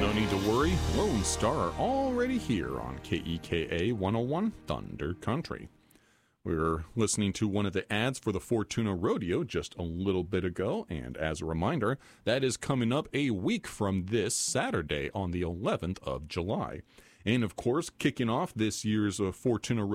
No need to worry, Lone Star are already here on KEKA 101 Thunder Country. We were listening to one of the ads for the Fortuna Rodeo just a little bit ago, and as a reminder, that is coming up a week from this Saturday on the 11th of July. And of course, kicking off this year's Fortuna